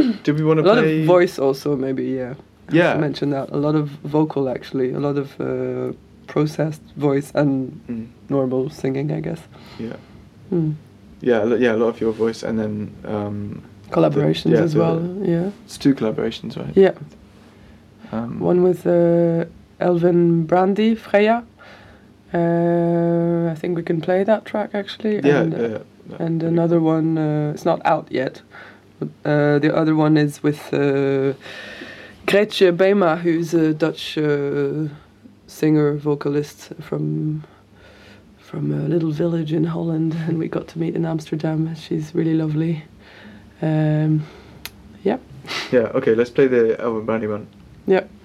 Do we want A to lot play? of voice also, maybe, yeah. I have Yeah. to mention that. A lot of vocal, actually. A lot of processed voice and Mm, normal singing, I guess. yeah. Mm. Yeah, a lot of your voice, and then Collaborations as well, yeah. It's 2 collaborations, right? Yeah. Um, One with Elvin Brandy, Freya. I think we can play that track, actually. yeah, and, yeah. And another one, it's not out yet. But, the other one is with Gretje Bema, who's a Dutch singer, vocalist from a little village in Holland, and we got to meet in Amsterdam. She's really lovely. Yeah. Yeah, okay, let's play the Elvin Brandy one. Yeah.